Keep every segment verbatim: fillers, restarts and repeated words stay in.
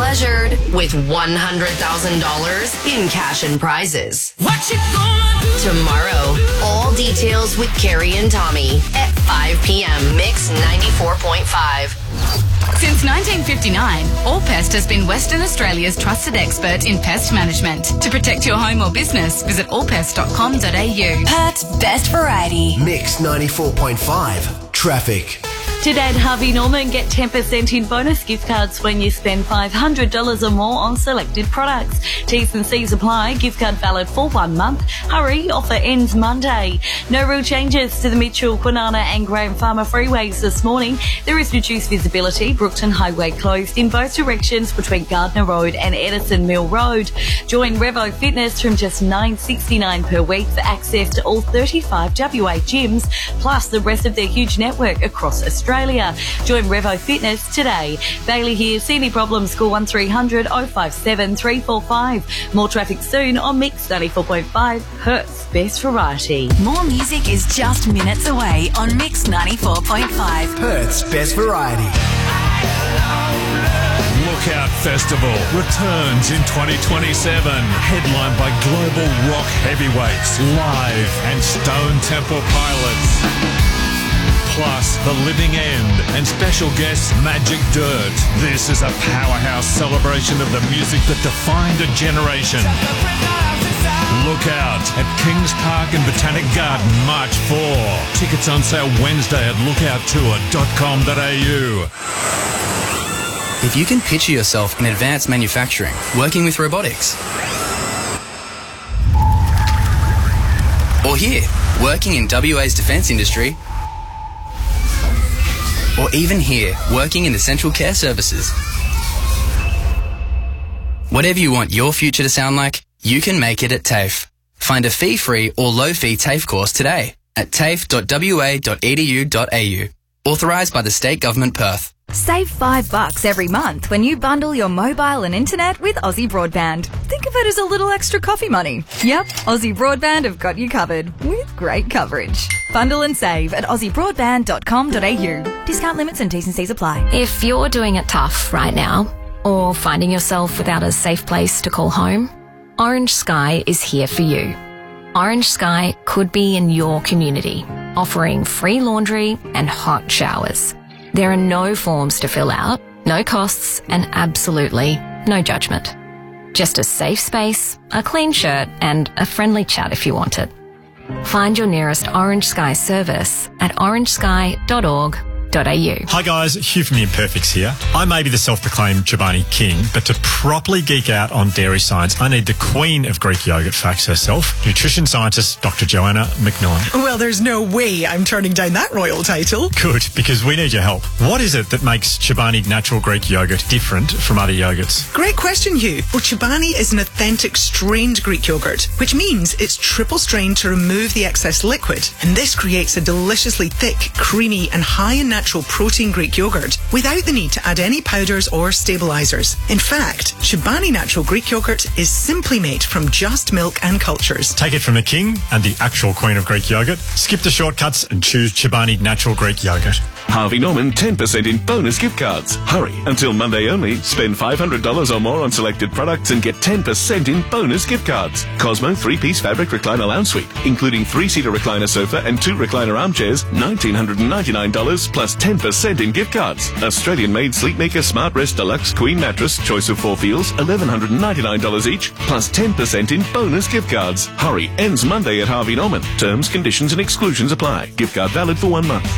pleasured with one hundred thousand dollars in cash and prizes. What you gonna do? Tomorrow, all details with Carrie and Tommy at five p.m. Mix ninety-four point five. Since nineteen fifty-nine, Allpest has been Western Australia's trusted expert in pest management. To protect your home or business, visit allpest dot com dot a u. Perth's best variety. Mix ninety-four point five. Traffic. Today at Harvey Norman, get ten percent in bonus gift cards when you spend five hundred dollars or more on selected products. T's and C's apply. Gift card valid for one month. Hurry, offer ends Monday. No real changes to the Mitchell, Kwinana and Graham Farmer freeways this morning. There is reduced visibility. Brookton Highway closed in both directions between Gardner Road and Edison Mill Road. Join Revo Fitness from just nine dollars sixty-nine per week for access to all thirty-five W A gyms, plus the rest of their huge network across Australia. Join Revo Fitness today. Bailey here. See any problems? Call one three hundred oh five seven three four five. More traffic soon on Mix ninety-four point five. Perth's best variety. More music is just minutes away on Mix ninety-four point five. Perth's best variety. Lookout Festival returns in twenty twenty-seven, headlined by global rock heavyweights, Live and Stone Temple Pilots. Plus, The Living End and special guests Magic Dirt. This is a powerhouse celebration of the music that defined a generation. Look out at Kings Park and Botanic Garden March fourth. Tickets on sale Wednesday at lookout tour dot com dot a u. If you can picture yourself in advanced manufacturing, working with robotics, or here, working in W A's defence industry, or even here, working in essential care services. Whatever you want your future to sound like, you can make it at TAFE. Find a fee-free or low-fee TAFE course today at tafe dot w a dot e d u dot a u. Authorised by the State Government Perth. Save five bucks every month when you bundle your mobile and internet with Aussie Broadband. Think of it as a little extra coffee money. Yep, Aussie Broadband have got you covered with great coverage. Bundle and save at aussie broadband dot com dot a u. Discount limits and T's and C's apply. If you're doing it tough right now, or finding yourself without a safe place to call home, Orange Sky is here for you. Orange Sky could be in your community, offering free laundry and hot showers. There are no forms to fill out, no costs, and absolutely no judgment. Just a safe space, a clean shirt, and a friendly chat if you want it. Find your nearest Orange Sky service at orange sky dot org dot a u. Hi guys, Hugh from The Imperfects here. I may be the self-proclaimed Chobani king, but to properly geek out on dairy science, I need the queen of Greek yogurt facts herself, nutrition scientist Doctor Joanna McMillan. Well, there's no way I'm turning down that royal title. Good, because we need your help. What is it that makes Chobani natural Greek yogurt different from other yogurts? Great question, Hugh. Well, Chobani is an authentic strained Greek yogurt, which means it's triple strained to remove the excess liquid. And this creates a deliciously thick, creamy and high in natural protein Greek yogurt without the need to add any powders or stabilisers. In fact, Chobani natural Greek yogurt is simply made from just milk and cultures. Take it from the king and the actual queen of Greek yogurt. Skip the shortcuts and choose Chobani natural Greek yogurt. Harvey Norman ten percent in bonus gift cards. Hurry, until Monday only. Spend five hundred dollars or more on selected products and get ten percent in bonus gift cards. Cosmo three-piece fabric recliner lounge suite, including three-seater recliner sofa and two recliner armchairs, one thousand nine hundred ninety-nine dollars plus ten percent in gift cards. Australian-made Sleepmaker Smart Rest Deluxe Queen Mattress, choice of four feels, one thousand one hundred ninety-nine dollars each, plus ten percent in bonus gift cards. Hurry, ends Monday at Harvey Norman. Terms, conditions and exclusions apply. Gift card valid for one month.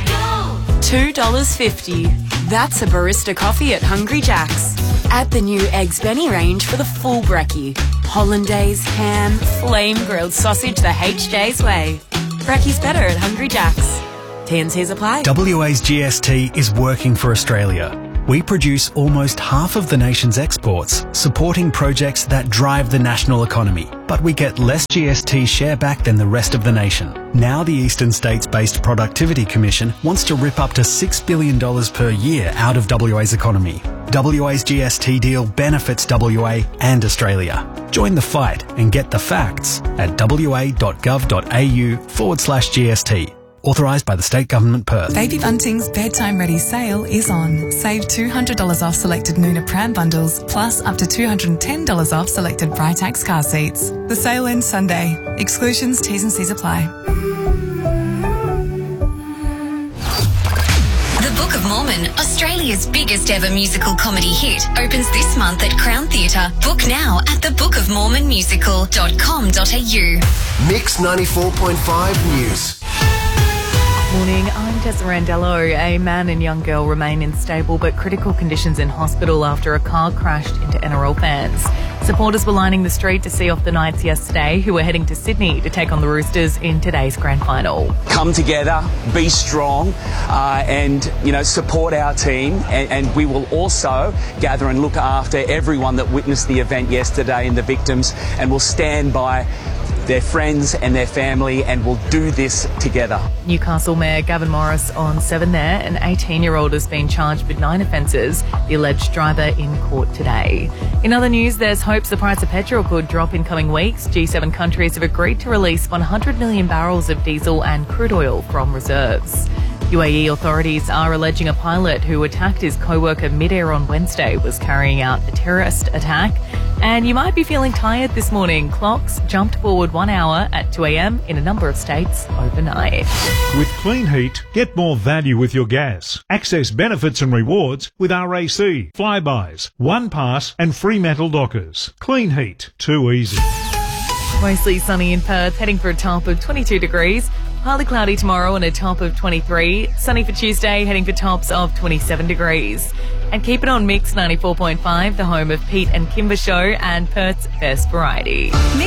two dollars fifty. That's a barista coffee at Hungry Jack's. Add the new Eggs Benny range for the full brekkie. Hollandaise, ham, flame grilled sausage the H J's way. Brekkie's better at Hungry Jack's. T and C's apply. W A's G S T is working for Australia. We produce almost half of the nation's exports, supporting projects that drive the national economy. But we get less G S T share back than the rest of the nation. Now the Eastern States-based Productivity Commission wants to rip up to six billion dollars per year out of W A's economy. W A's G S T deal benefits W A and Australia. Join the fight and get the facts at w a dot gov dot a u forward slash G S T. Authorised by the State Government Perth. Baby Bunting's Bedtime Ready sale is on. Save two hundred dollars off selected Nuna pram bundles, plus up to two hundred ten dollars off selected Britax car seats. The sale ends Sunday. Exclusions, T's and C's apply. The Book of Mormon, Australia's biggest ever musical comedy hit, opens this month at Crown Theatre. Book now at the book of mormon musical dot com dot a u. Mix ninety-four point five News. Morning, I'm Tessa Randello. A man and young girl remain in stable but critical conditions in hospital after a car crashed into N R L fans. Supporters were lining the street to see off the Knights yesterday, who were heading to Sydney to take on the Roosters in today's grand final. Come together, be strong, uh, and, you know, support our team. And, and we will also gather and look after everyone that witnessed the event yesterday and the victims, and we'll stand by their friends and their family, and we'll do this together. Newcastle Mayor Gavin Morris on seven there. An eighteen-year-old has been charged with nine offences, the alleged driver in court today. In other news, there's hopes the price of petrol could drop in coming weeks. G seven countries have agreed to release one hundred million barrels of diesel and crude oil from reserves. U A E authorities are alleging a pilot who attacked his co-worker mid-air on Wednesday was carrying out a terrorist attack. And you might be feeling tired this morning. Clocks jumped forward one hour at two a.m. in a number of states overnight. With Clean Heat, get more value with your gas. Access benefits and rewards with R A C, Flybys, One Pass and free metal dockers. Clean Heat, too easy. Mostly sunny in Perth, heading for a top of twenty-two degrees. Partly cloudy tomorrow and a top of twenty-three. Sunny for Tuesday, heading for tops of twenty-seven degrees. And keep it on Mix ninety-four point five, the home of Pete and Kimber Show and Perth's best variety. Mix